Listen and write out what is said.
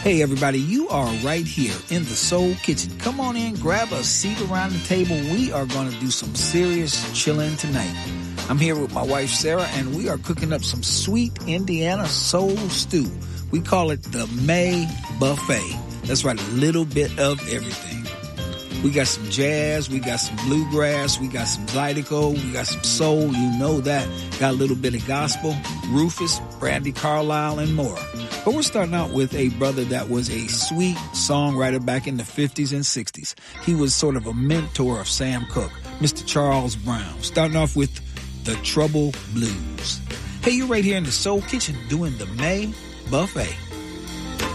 Hey everybody, you are right here in the Soul Kitchen. Come on in, grab a seat around the table. We are going to do some serious chilling tonight. I'm here with my wife Sarah, and we are cooking up some sweet Indiana soul stew. We call it the May Buffet. That's right, a little bit of everything. We got some jazz, we got some bluegrass, we got some zydeco, we got some soul, you know that. Got a little bit of gospel, Rufus, Brandy Carlisle, and more. But we're starting out with a brother that was a sweet songwriter back in the 50s and 60s. He was sort of a mentor of Sam Cooke, Mr. Charles Brown. Starting off with the Trouble Blues. Hey, you're right here in the Soul Kitchen doing the May Buffet.